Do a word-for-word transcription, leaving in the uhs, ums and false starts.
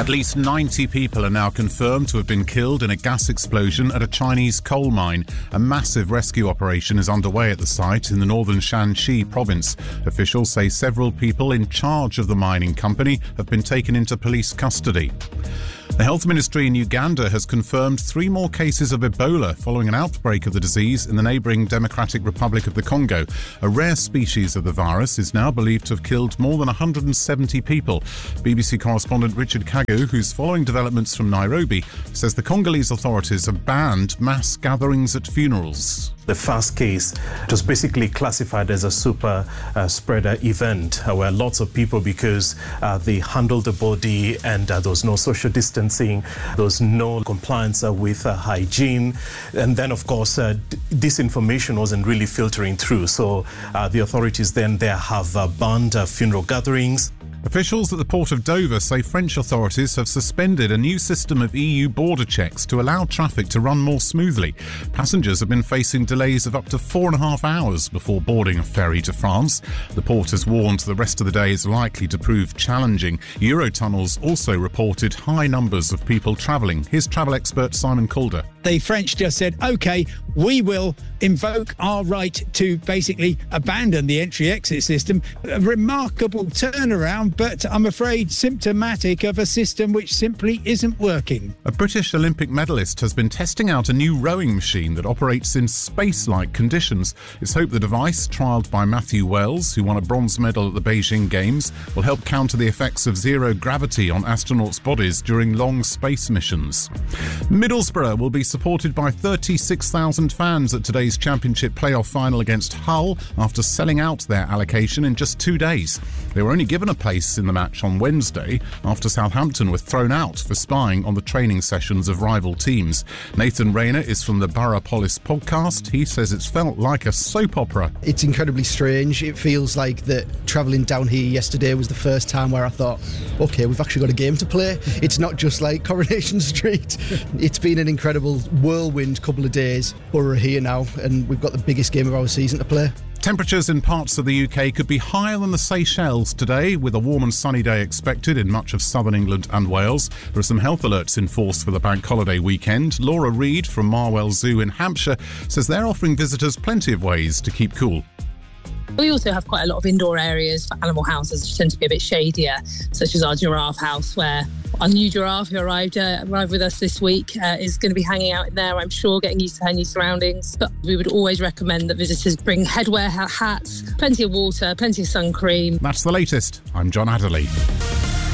At least ninety people are now confirmed to have been killed in a gas explosion at a Chinese coal mine. A massive rescue operation is underway at the site in the northern Shanxi province. Officials say several people in charge of the mining company have been taken into police custody. The Health Ministry in Uganda has confirmed three more cases of Ebola following an outbreak of the disease in the neighbouring Democratic Republic of the Congo. A rare species of the virus is now believed to have killed more than one hundred seventy people. B B C correspondent Richard Kagu, who's following developments from Nairobi, says the Congolese authorities have banned mass gatherings at funerals. The first case was basically classified as a super uh, spreader event uh, where lots of people, because uh, they handled the body and uh, there was no social distancing, there was no compliance uh, with uh, hygiene. And then, of course, uh, d- this information wasn't really filtering through. So uh, the authorities then there have uh, banned uh, funeral gatherings. Officials at the port of Dover say French authorities have suspended a new system of E U border checks to allow traffic to run more smoothly. Passengers have been facing delays of up to four and a half hours before boarding a ferry to France. The port has warned the rest of the day is likely to prove challenging. Eurotunnels also reported high numbers of people travelling. Here's travel expert Simon Calder. The French just said, OK, we will invoke our right to basically abandon the entry-exit system. A remarkable turnaround, but I'm afraid symptomatic of a system which simply isn't working. A British Olympic medalist has been testing out a new rowing machine that operates in space-like conditions. It's hoped the device, trialled by Matthew Wells, who won a bronze medal at the Beijing Games, will help counter the effects of zero gravity on astronauts' bodies during long space missions. Middlesbrough will be supported by thirty-six thousand fans at today's Championship playoff final against Hull after selling out their allocation in just two days. They were only given a place in the match on Wednesday after Southampton were thrown out for spying on the training sessions of rival teams. Nathan Rayner is from the Borough Polis podcast. He says it's felt like a soap opera. It's incredibly strange. It feels like that travelling down here yesterday was the first time where I thought, OK, we've actually got a game to play. It's not just like Coronation Street. It's been an incredible whirlwind couple of days, but we're here now and we've got the biggest game of our season to play. Temperatures in parts of the U K could be higher than the Seychelles today, with a warm and sunny day expected in much of southern England and Wales. There are some health alerts in force for the bank holiday weekend. Laura Reid from Marwell Zoo in Hampshire says they're offering visitors plenty of ways to keep cool. We also have quite a lot of indoor areas for animal houses, which tend to be a bit shadier, such as our giraffe house, where our new giraffe who arrived uh, arrived with us this week uh, is going to be hanging out in there, I'm sure, getting used to her new surroundings. But we would always recommend that visitors bring headwear, hats, plenty of water, plenty of sun cream. That's the latest. I'm John Adderley.